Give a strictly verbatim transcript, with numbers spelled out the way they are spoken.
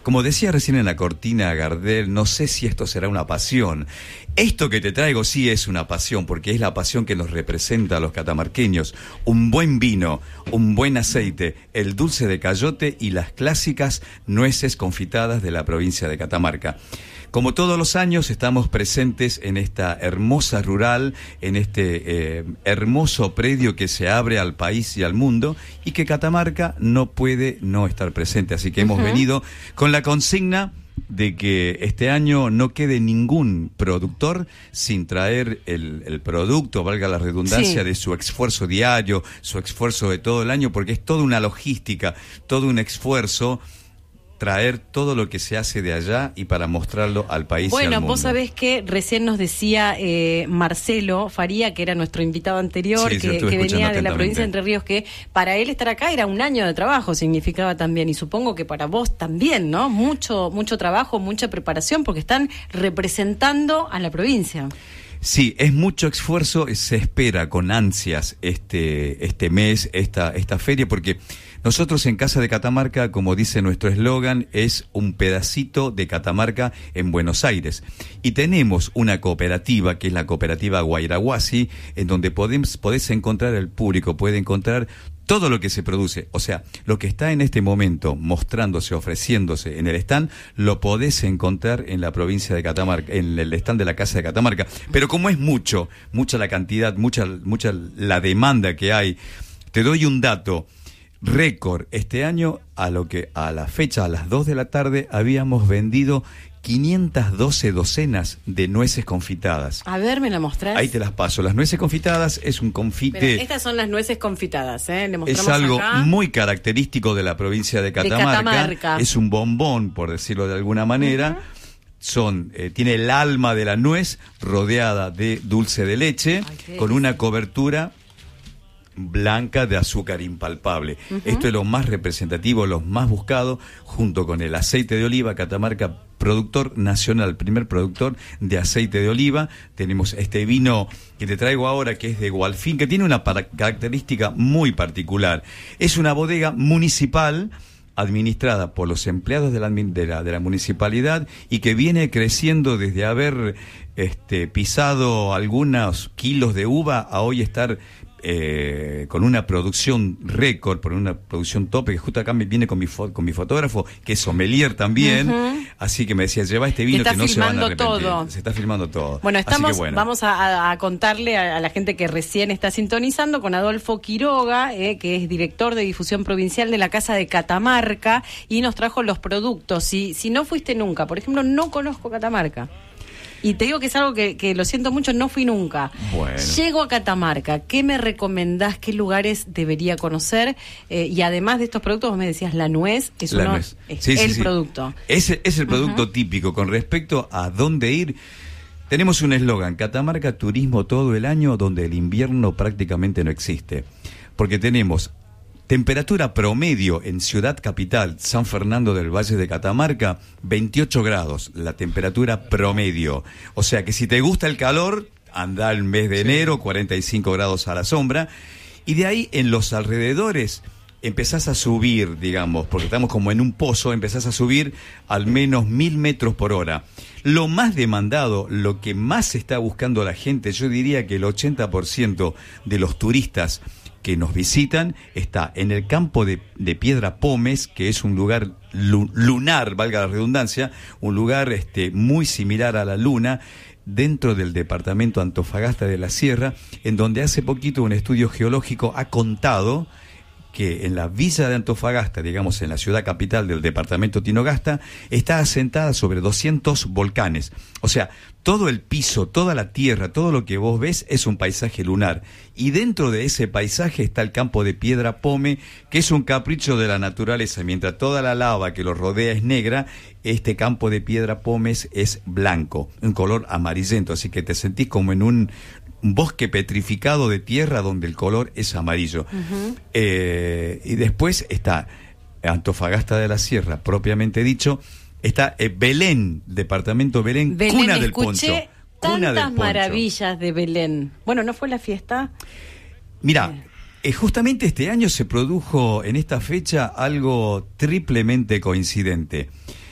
Como decía recién en la cortina Gardel, no sé si esto será una pasión. Esto que te traigo sí es una pasión, porque es la pasión que nos representa a los catamarqueños. Un buen vino, un buen aceite, el dulce de cayote y las clásicas nueces confitadas de la provincia de Catamarca. Como todos los años estamos presentes en esta hermosa rural, en este eh, hermoso predio que se abre al país y al mundo, y que Catamarca no puede no estar presente. Así que uh-huh. hemos venido con la consigna de que este año no quede ningún productor sin traer el, el producto, valga la redundancia, sí. de su esfuerzo diario, su esfuerzo de todo el año, porque es toda una logística, todo un esfuerzo, traer todo lo que se hace de allá y para mostrarlo al país bueno, y al mundo. Vos sabés que recién nos decía eh, Marcelo Faría, que era nuestro invitado anterior, sí, que, que venía de la provincia de Entre Ríos, que para él estar acá era un año de trabajo, significaba también, y supongo que para vos también, ¿no? Mucho, mucho trabajo, mucha preparación, porque están representando a la provincia. Sí, es mucho esfuerzo, se espera con ansias este, este mes, esta, esta feria, porque nosotros en Casa de Catamarca, como dice nuestro eslogan, es un pedacito de Catamarca en Buenos Aires. Y tenemos una cooperativa, que es la cooperativa Guairaguasi, en donde podés, podés encontrar, el público puede encontrar todo lo que se produce. O sea, lo que está en este momento mostrándose, ofreciéndose en el stand, lo podés encontrar en la provincia de Catamarca, en el stand de la Casa de Catamarca. Pero como es mucho, mucha la cantidad, mucha, mucha la demanda que hay, te doy un dato. Récord, este año, a lo que a la fecha, a las dos de la tarde, habíamos vendido quinientas doce docenas de nueces confitadas. A ver, ¿me la mostrás? Ahí te las paso. Las nueces confitadas es un confite... Pero estas son las nueces confitadas, ¿eh? Le mostramos es algo acá. Muy característico de la provincia de Catamarca. De Catamarca. Es un bombón, por decirlo de alguna manera. Uh-huh. Son, eh, tiene el alma de la nuez rodeada de dulce de leche, Ay, con una cobertura blanca de azúcar impalpable. Uh-huh. Esto es lo más representativo, lo más buscado, junto con el aceite de oliva. Catamarca, productor nacional, primer productor de aceite de oliva. Tenemos este vino que te traigo ahora, que es de Gualfín, que tiene una para- característica muy particular. Es una bodega municipal administrada por los empleados de la, de la, de la municipalidad, y que viene creciendo desde haber este, pisado algunos kilos de uva a hoy estar Eh, con una producción récord, por una producción tope, que justo acá me viene con mi, fo- con mi fotógrafo, que es sommelier también, uh-huh. así que me decía, lleva este vino que no se van a arrepentir. Todo. Se está filmando todo. Bueno, estamos, bueno. vamos a, a contarle a, a la gente que recién está sintonizando con Adolfo Quiroga, eh, que es director de difusión provincial de la Casa de Catamarca, y nos trajo los productos. Si, si no fuiste nunca, por ejemplo, no conozco Catamarca, y te digo que es algo que, que lo siento mucho, no fui nunca. Bueno. Llego a Catamarca, ¿qué me recomendás? ¿Qué lugares debería conocer? Eh, y además de estos productos, vos me decías, la nuez es, la uno, nuez. es Sí, el sí, sí. producto. Es, es el producto uh-huh. típico. Con respecto a dónde ir, tenemos un eslogan: Catamarca, turismo todo el año, donde el invierno prácticamente no existe. Porque tenemos temperatura promedio en Ciudad Capital, San Fernando del Valle de Catamarca, veintiocho grados, la temperatura promedio. O sea que si te gusta el calor, anda al mes de enero, cuarenta y cinco grados a la sombra. Y de ahí, en los alrededores, empezás a subir, digamos, porque estamos como en un pozo, empezás a subir al menos mil metros por hora. Lo más demandado, lo que más está buscando la gente, yo diría que el ochenta por ciento de los turistas que nos visitan está en el campo de, de Piedra Pómez, que es un lugar lu- lunar, valga la redundancia, un lugar este, muy similar a la luna, dentro del departamento Antofagasta de la Sierra, en donde hace poquito un estudio geológico ha contado que en la villa de Antofagasta, digamos en la ciudad capital del departamento Tinogasta, está asentada sobre doscientos volcanes. O sea, todo el piso, toda la tierra, todo lo que vos ves es un paisaje lunar. Y dentro de ese paisaje está el campo de Piedra Pómez, que es un capricho de la naturaleza. Mientras toda la lava que lo rodea es negra, este campo de Piedra Pómez es blanco, un color amarillento. Así que te sentís como en un un bosque petrificado de tierra donde el color es amarillo. Uh-huh. Eh, y después está Antofagasta de la Sierra, propiamente dicho. Está eh, Belén, departamento Belén, Belén, cuna del escuché poncho. Cuna tantas del poncho. maravillas de Belén. Bueno, ¿no fue la fiesta? Mira, eh, justamente este año se produjo en esta fecha algo triplemente coincidente.